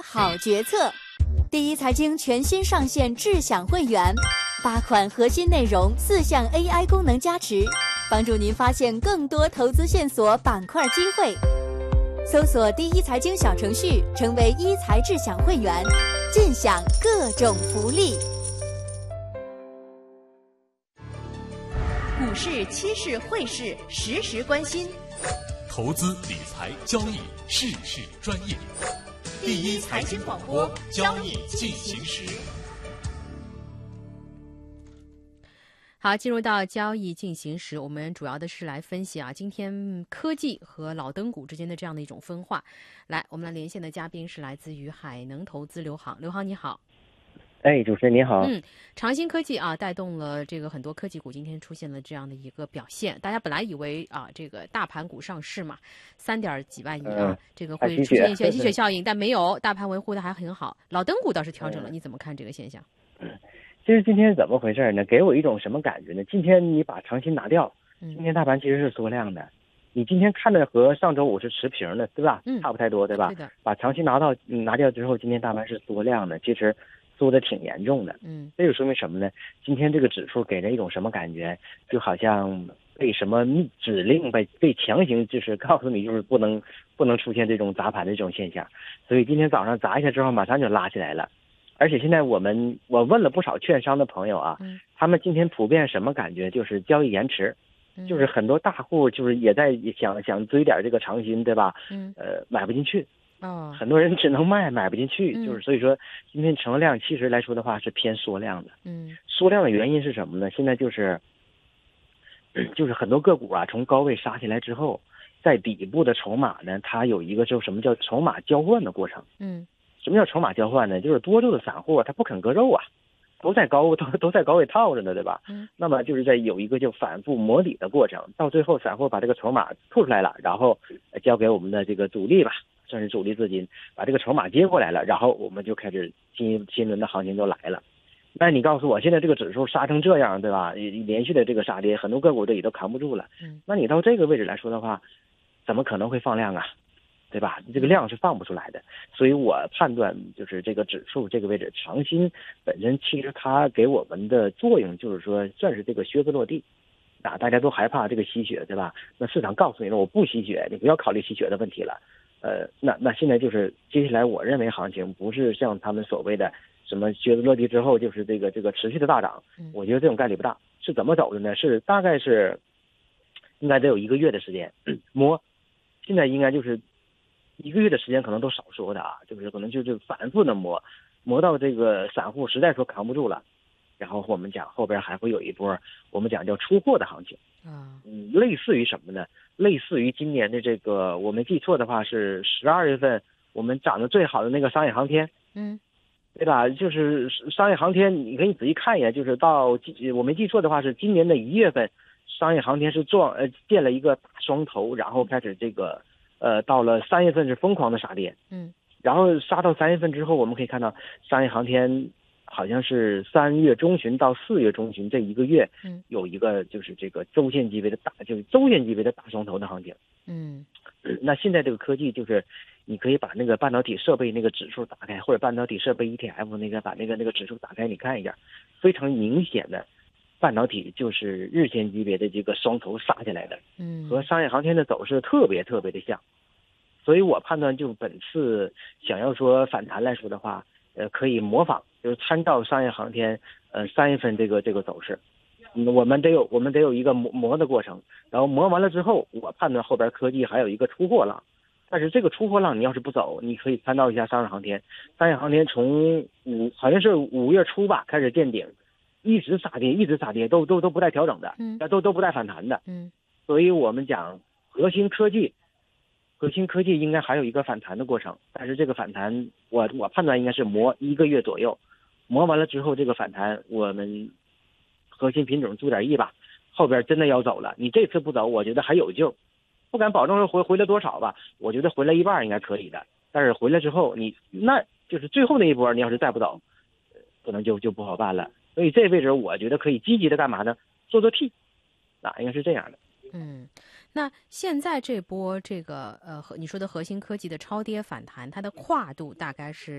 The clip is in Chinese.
好决策。第一财经全新上线智享会员，8款核心内容，4项 AI 功能加持，帮助您发现更多投资线索、板块机会。搜索第一财经小程序，成为一财智享会员，尽享各种福利。股市、期市、汇市，时时关心。 投资理财交易，事事专业。第一财经广播，交易进行时。 好，进入到交易进行时，我们主要的是来分析今天科技和老灯股之间的这样的一种分化。来，我们来连线的嘉宾是来自于海能投资刘航，刘航你好。 主持人你好。 长鑫科技带动了这个很多科技股今天出现了这样的一个表现。大家本来以为这个大盘股上市嘛，3点几万亿这个会出现一些吸血效应，但没有，大盘维护的还很好。老灯股倒是调整了，你怎么看这个现象？ 其实今天怎么回事呢？给我一种什么感觉呢？今天你把长鑫拿掉，今天大盘其实是缩量的。你今天看着和上周五是持平的，对吧？差不太多，对吧？把长鑫拿掉之后，今天大盘是缩量的，其实缩的挺严重的。这就说明什么呢？今天这个指数给人一种什么感觉？就好像被什么指令被强行就是告诉你，就是不能出现这种砸盘的这种现象。所以今天早上砸一下之后，马上就拉起来了。而且现在我问了不少券商的朋友他们今天普遍什么感觉？就是交易延迟。就是很多大户就是也在想追点这个长鑫，对吧？买不进去。很多人只能买不进去，就是所以说今天成交量其实来说的话是偏缩量的。缩量的原因是什么呢？现在就是很多个股从高位杀下来之后，在底部的筹码呢，它有一个就什么叫筹码交换的过程。什么叫筹码交换呢？就是多数的散户他不肯割肉都在高位套着呢，对吧？那么就是在有一个就反复磨底的过程，到最后散户把这个筹码吐出来了，然后交给我们的这个主力吧，算是主力资金，把这个筹码接过来了，然后我们就开始新轮的行情就来了。那你告诉我，现在这个指数杀成这样，对吧？连续的这个杀跌，很多个股这也都扛不住了。那你到这个位置来说的话，怎么可能会放量啊？对吧？这个量是放不出来的，所以我判断就是这个指数这个位置，长鑫本身其实它给我们的作用就是说算是这个靴子落地大家都害怕这个吸血，对吧？那市场告诉你了，我不吸血，你不要考虑吸血的问题了。那现在就是接下来我认为行情不是像他们所谓的什么靴子落地之后就是这个持续的大涨，我觉得这种概率不大。是怎么走的呢？是大概是应该得有1个月的时间摸，现在应该就是1个月的时间可能都少说的就是可能就是反复的磨到这个散户实在说扛不住了，然后我们讲后边还会有一波我们讲叫出货的行情。类似于什么呢？类似于今年的这个我没记错的话是12月份我们涨得最好的那个商业航天，对吧？就是商业航天你可以仔细看一眼，就是到我没记错的话是今年的1月份，商业航天是建了一个大双头，然后开始这个到了3月份是疯狂的杀跌，然后杀到3月份之后，我们可以看到商业航天好像是3月中旬到4月中旬这1个月，有一个就是这个周线级别的大双头的行情。那现在这个科技就是你可以把那个半导体设备那个指数打开，或者半导体设备 ETF 那个把那个指数打开，你看一下，非常明显的半导体就是日线级别的这个双头杀下来的，和商业航天的走势特别特别的像。所以我判断就本次想要说反弹来说的话，可以模仿，就是参照商业航天3月份这个走势。我们得有一个磨的过程，然后磨完了之后，我判断后边科技还有一个出货浪。但是这个出货浪你要是不走，你可以参照一下商业航天。商业航天从好像是5月初吧开始见顶，一直杀跌，都不带调整的，都不带反弹的。所以我们讲核心科技应该还有一个反弹的过程，但是这个反弹我判断应该是磨1个月左右，磨完了之后这个反弹我们核心品种注点意吧，后边真的要走了，你这次不走我觉得还有救，不敢保证说回来多少吧，我觉得回来1半应该可以的，但是回来之后你那就是最后那一波你要是再不走，可能就不好办了。所以这位置我觉得可以积极的干嘛呢？做 T， 应该是这样的。 那现在这波这个你说的核心科技的超跌反弹，它的跨度大概是